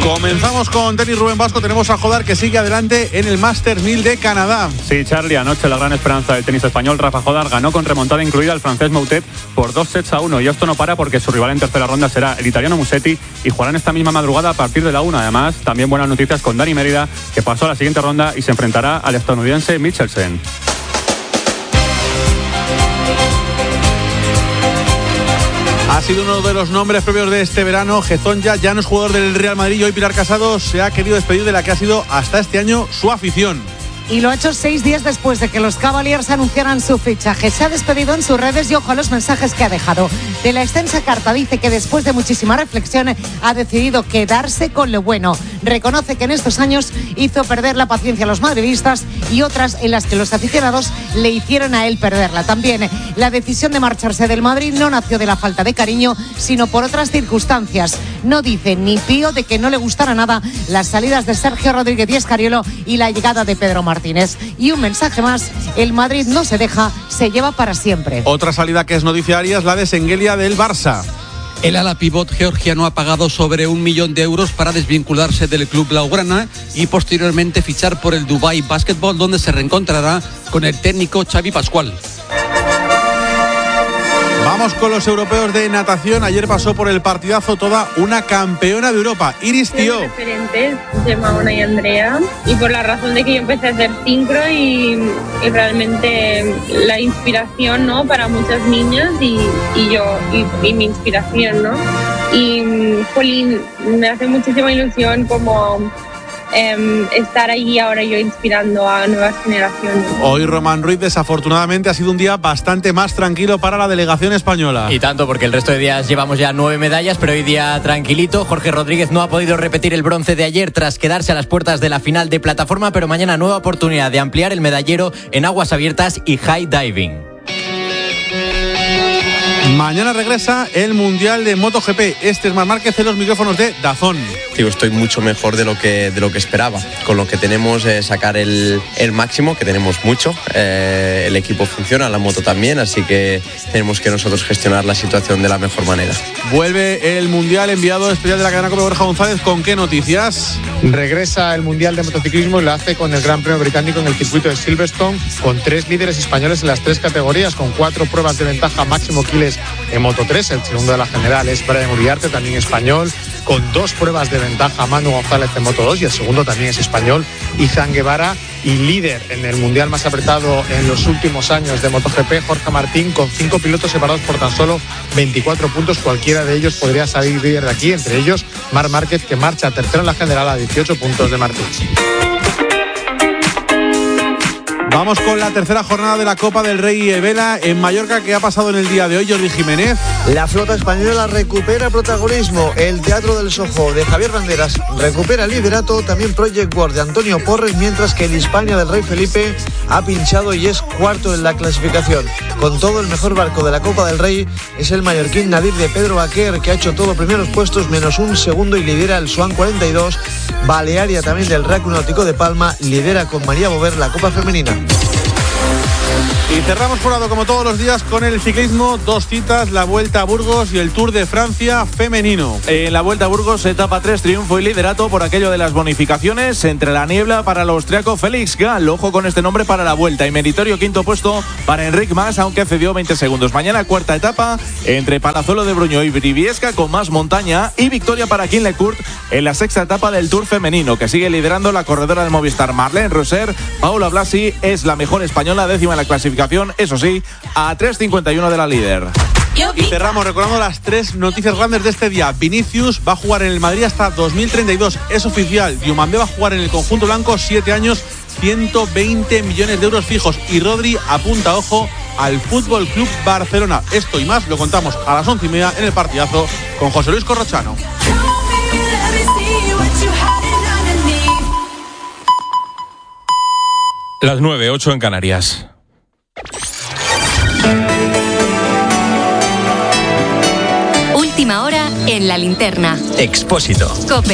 Comenzamos con tenis. Rubén Vasco. Tenemos a Jodar, que sigue adelante en el Masters 1000 de Canadá. Sí, Charlie, anoche la gran esperanza del tenis español, Rafa Jodar, ganó con remontada incluida al francés Moutet por 2-1. Y esto no para porque su rival en tercera ronda será el italiano Musetti y jugarán esta misma madrugada a partir de la 1. Además, también buenas noticias con Dani Mérida, que pasó a la siguiente ronda y se enfrentará al estadounidense Michelsen. Ha sido uno de los nombres propios de este verano. Gezón ya no es jugador del Real Madrid y hoy Pilar Casado se ha querido despedir de la que ha sido hasta este año su afición. Y lo ha hecho 6 días después de que los Cavaliers anunciaran su fichaje. Se ha despedido en sus redes y ojo a los mensajes que ha dejado. De la extensa carta dice que después de muchísima reflexión ha decidido quedarse con lo bueno. Reconoce que en estos años hizo perder la paciencia a los madridistas y otras en las que los aficionados le hicieron a él perderla. También la decisión de marcharse del Madrid no nació de la falta de cariño, sino por otras circunstancias. No dice ni pío de que no le gustara nada las salidas de Sergio Rodríguez y Escariolo y la llegada de Pedro Martínez. Y un mensaje más: el Madrid no se deja, se lleva para siempre. Otra salida que es noticiaria es la de Sengelia del Barça. El ala pivot georgiano ha pagado sobre 1 millón de euros para desvincularse del club blaugrana y posteriormente fichar por el Dubai Basketball, donde se reencontrará con el técnico Xavi Pascual. Vamos con los europeos de natación. Ayer pasó por el partidazo toda una campeona de Europa, Iris Tío. Referentes, Gemma y Andrea, y por la razón de que yo empecé a hacer sincro y realmente la inspiración, ¿no?, para muchas niñas y mi inspiración, ¿no? Y jolín, me hace muchísima ilusión como estar allí ahora yo inspirando a nuevas generaciones. Hoy Román Ruiz desafortunadamente ha sido un día bastante más tranquilo para la delegación española. Y tanto, porque el resto de días llevamos ya 9 medallas, pero hoy día tranquilito. Jorge Rodríguez no ha podido repetir el bronce de ayer tras quedarse a las puertas de la final de plataforma, pero mañana nueva oportunidad de ampliar el medallero en aguas abiertas y high diving. Mañana regresa el Mundial de MotoGP. Este es Marc Márquez en los micrófonos de DAZN. Estoy mucho mejor de lo que esperaba. Con lo que tenemos, sacar el máximo, que tenemos mucho. El equipo funciona, la moto también, así que tenemos que nosotros gestionar la situación de la mejor manera. Vuelve el Mundial, enviado especial de la cadena COPE Borja González. ¿Con qué noticias? Regresa el Mundial de motociclismo y lo hace con el Gran Premio Británico en el circuito de Silverstone, con 3 líderes españoles en las 3 categorías, con 4 pruebas de ventaja. Máximo Quiles en Moto 3, el segundo de la general es Brian Uriarte, también español, con 2 pruebas de ventaja. Manu González en Moto 2 y el segundo también es español, Izan Guevara, y líder en el mundial más apretado en los últimos años de MotoGP, Jorge Martín, con 5 pilotos separados por tan solo 24 puntos. Cualquiera de ellos podría salir líder de aquí, entre ellos Marc Márquez, que marcha tercero en la general a 18 puntos de Martín. Vamos con la tercera jornada de la Copa del Rey Vela en Mallorca. ¿Qué ha pasado en el día de hoy, Jordi Jiménez? La flota española recupera protagonismo. El Teatro del Sojo de Javier Banderas recupera el liderato. También Project World de Antonio Porres, mientras que el Hispania del Rey Felipe ha pinchado y es cuarto en la clasificación. Con todo, el mejor barco de la Copa del Rey es el mallorquín Nadir de Pedro Baquer, que ha hecho todo primeros puestos menos un segundo y lidera el Swan 42. Balearia, también del Racu Náutico de Palma, lidera con María Bover la Copa Femenina. Y cerramos por lado, como todos los días, con el ciclismo. 2 citas, la Vuelta a Burgos y el Tour de Francia femenino. En la Vuelta a Burgos, etapa 3, triunfo y liderato por aquello de las bonificaciones entre la niebla para el austriaco Félix Gall. Ojo con este nombre para la Vuelta. Y meritorio quinto puesto para Enric Mas, aunque cedió 20 segundos. Mañana cuarta etapa entre Palazuelo de Bruño y Briviesca, con más montaña. Y victoria para Kim Lecourt en la sexta etapa del Tour femenino, que sigue liderando la corredora del Movistar Marlene Roser. Paula Blasi es la mejor española, décima en la clasificación, eso sí, a 3.51 de la líder. Y cerramos recordando las 3 noticias grandes de este día. Vinicius va a jugar en el Madrid hasta 2032, es oficial. Diomandé va a jugar en el conjunto blanco 7 años, 120 millones de euros fijos. Y Rodri apunta, ojo, al Fútbol Club Barcelona. Esto y más lo contamos a las 11:30 en el partidazo con José Luis Corrochano. Las 9:08 en Canarias. Última hora en La Linterna. Expósito. COPE.